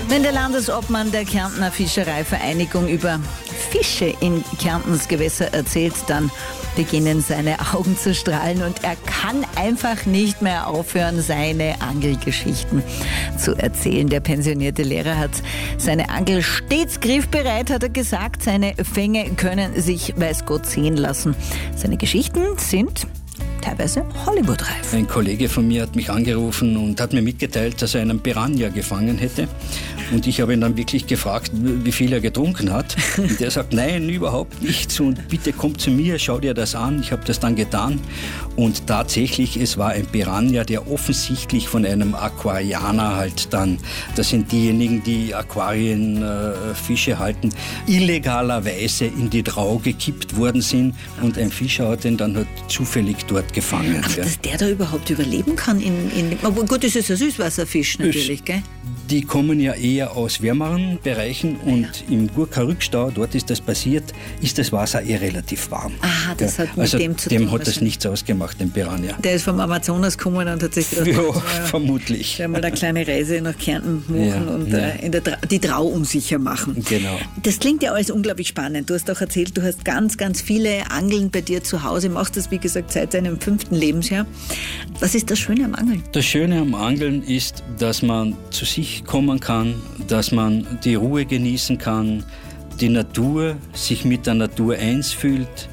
Wenn der Landesobmann der Kärntner Fischereivereinigung über Fische in Kärntens Gewässer erzählt, dann beginnen seine Augen zu strahlen und er kann einfach nicht mehr aufhören, seine Angelgeschichten zu erzählen. Der pensionierte Lehrer hat seine Angel stets griffbereit, hat er gesagt. Seine Fänge können sich, weiß Gott, sehen lassen. Seine Geschichten sind teilweise Hollywood-reif. Ein Kollege von mir hat mich angerufen und hat mir mitgeteilt, dass er einen Piranha gefangen hätte. Und ich habe ihn dann wirklich gefragt, wie viel er getrunken hat. Und er sagt, nein, überhaupt nichts. Und bitte komm zu mir, schau dir das an. Ich habe das dann getan. Und tatsächlich, es war ein Piranha, der offensichtlich von einem Aquarianer halt dann, das sind diejenigen, die Aquarien Fische halten, illegalerweise in die Drau gekippt worden sind. Und ein Fischer hat ihn dann halt zufällig dort gefangen. Ach, dass der da überhaupt überleben kann. Aber gut, das ist ein Süßwasserfisch natürlich, gell? Die kommen ja eher aus wärmeren Bereichen und im Gurka-Rückstau, dort ist das passiert, ist das Wasser relativ warm. Aha, das hat mit dem zu tun. Dem hat das nichts ausgemacht, dem Piranha. Der ist vom Amazonas gekommen und hat sich gedacht, ja, vermutlich. Mal eine kleine Reise nach Kärnten machen und die Drau unsicher machen. Genau. Das klingt ja alles unglaublich spannend. Du hast auch erzählt, du hast ganz, ganz viele Angeln bei dir zu Hause, machst das, wie gesagt, seit deinem 5. Lebensjahr. Was ist das Schöne am Angeln? Das Schöne am Angeln ist, dass man zu sich kommen kann, dass man die Ruhe genießen kann, die Natur, sich mit der Natur eins fühlt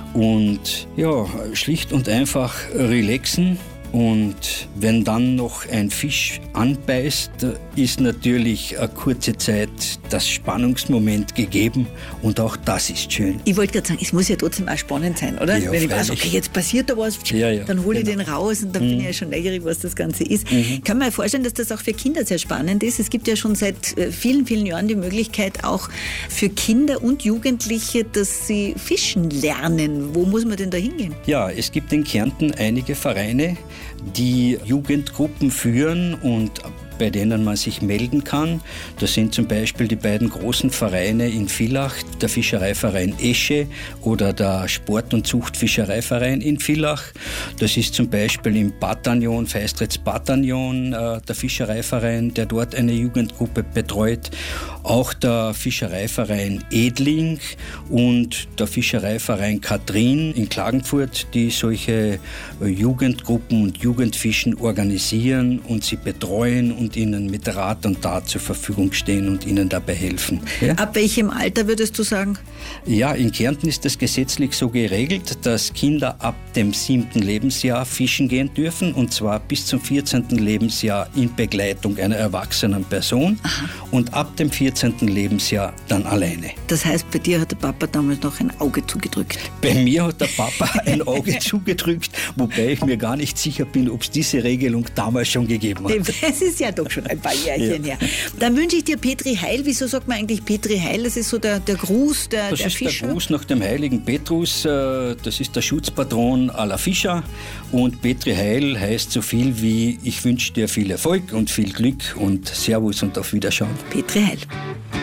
und ja, schlicht und einfach relaxen. Und wenn dann noch ein Fisch anbeißt, ist natürlich eine kurze Zeit das Spannungsmoment gegeben und auch das ist schön. Ich wollte gerade sagen, es muss ja trotzdem auch spannend sein, oder? Ja, wenn ich weiß, okay, jetzt passiert da was, dann hole ich den raus und dann bin ich ja schon neugierig, was das Ganze ist. Ich kann mir vorstellen, dass das auch für Kinder sehr spannend ist. Es gibt ja schon seit vielen, vielen Jahren die Möglichkeit auch für Kinder und Jugendliche, dass sie fischen lernen. Wo muss man denn da hingehen? Ja, es gibt in Kärnten einige Vereine, die Jugendgruppen führen und bei denen man sich melden kann. Das sind zum Beispiel die beiden großen Vereine in Villach, der Fischereiverein Esche oder der Sport- und Zuchtfischereiverein in Villach. Das ist zum Beispiel im Bataillon, Feistritz Bataillon, der Fischereiverein, der dort eine Jugendgruppe betreut. Auch der Fischereiverein Edling und der Fischereiverein Katrin in Klagenfurt, die solche Jugendgruppen und Jugendfischen organisieren und sie betreuen und ihnen mit Rat und Tat zur Verfügung stehen und ihnen dabei helfen. Ja? Ab welchem Alter würdest du sagen? Ja, in Kärnten ist das gesetzlich so geregelt, dass Kinder ab dem 7. Lebensjahr fischen gehen dürfen und zwar bis zum 14. Lebensjahr in Begleitung einer erwachsenen Person. Aha. Und ab dem 14. Lebensjahr dann alleine. Das heißt, bei dir hat der Papa damals noch ein Auge zugedrückt? Bei mir hat der Papa ein Auge zugedrückt, wobei ich mir gar nicht sicher bin, ob es diese Regelung damals schon gegeben hat. Es ist ja doch schon ein paar Jährchen her. Dann wünsche ich dir Petri Heil. Wieso sagt man eigentlich Petri Heil? Das ist so der Gruß der Fischer. Das ist der Gruß nach dem heiligen Petrus. Das ist der Schutzpatron aller Fischer. Und Petri Heil heißt so viel wie: Ich wünsche dir viel Erfolg und viel Glück und Servus und auf Wiederschauen. Petri Heil.